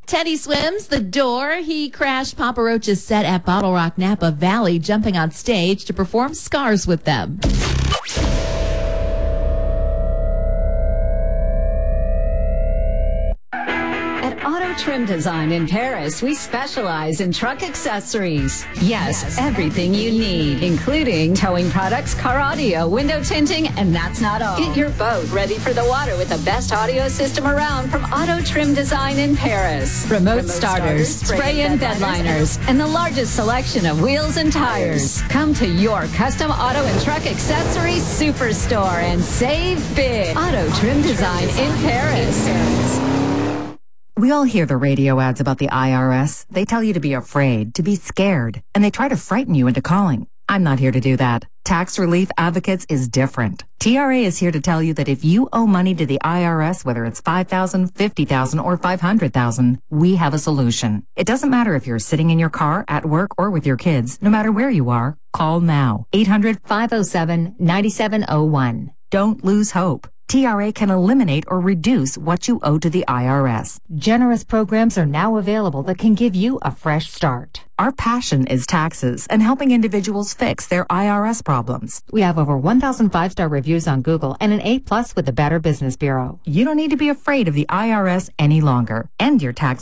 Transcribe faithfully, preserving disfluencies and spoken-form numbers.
Teddy swims the door. He crashed Papa Roach's set at Bottle Rock Napa Valley, jumping on stage to perform Scars with them. Auto Trim Design in Paris, we specialize in truck accessories. Yes, yes, everything you need, including towing products, car audio, window tinting, and that's not all. Get your boat ready for the water with the best audio system around from Auto Trim Design in Paris. Remote, Remote starters, starters spray-in bed liners, and the largest selection of wheels and tires. Come to your custom auto and truck accessories superstore and save big. Auto Trim Design in Paris. We all hear the radio ads about the I R S. They tell you to be afraid, to be scared, and they try to frighten you into calling. I'm not here to do that. Tax Relief Advocates is different. T R A is here to tell you that if you owe money to the I R S, whether it's five thousand dollars, fifty thousand dollars, or five hundred thousand dollars, we have a solution. It doesn't matter if you're sitting in your car, at work, or with your kids. No matter where you are, call now. eight hundred, five oh seven, nine seven oh one. Don't lose hope. T R A can eliminate or reduce what you owe to the I R S. Generous programs are now available that can give you a fresh start. Our passion is taxes and helping individuals fix their I R S problems. We have over one thousand five-star reviews on Google and an A plus with the Better Business Bureau. You don't need to be afraid of the I R S any longer. End your tax